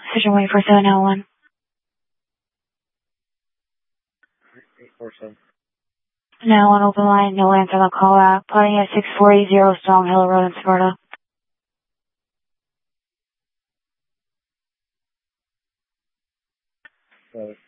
Decision wait for 701. 847. Now on open line, no answer on the call out. Plotting at 6480 Strong Hill Road in Sparta. So